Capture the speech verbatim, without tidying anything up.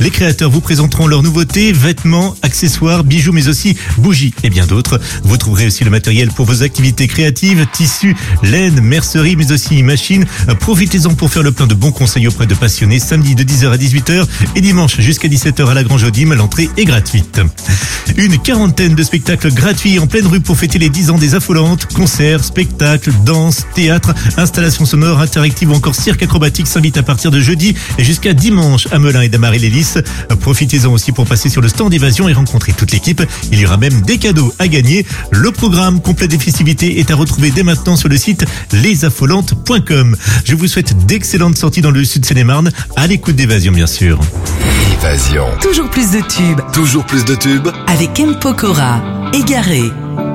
Les créateurs vous présenteront leurs nouveautés, vêtements, accessoires, bijoux, mais aussi bougies et bien d'autres. Vous trouverez aussi le matériel pour vos activités créatives, tissus, laine, mercerie, mais aussi machines. Profitez-en pour faire le plein de bons conseils auprès de passionnés, samedi de dix heures à dix-huit heures et dimanche jusqu'à dix-sept heures à la Grange Audim. L'entrée est gratuite. Une quarantaine de spectacles gratuits en pleine rue pour fêter les dix ans des Affolantes. Concerts, spectacles, danse, théâtre, installations sonores, interactives ou encore cirque acrobatique s'invitent à partir de jeudi et jusqu'à dimanche à Melun et Damary-Lélis. Profitez-en aussi pour passer sur le stand Évasion et rencontrer toute l'équipe. Il y aura même des cadeaux à gagner. Le programme complet des festivités est à retrouver dès maintenant sur le site les affolantes point com. Je vous souhaite d'excellentes sorties dans le sud Seine-et-Marne, à l'écoute d'Évasion bien sûr. Évasion. Toujours plus de tubes Toujours plus de tubes. avec M. Pokora. Égaré.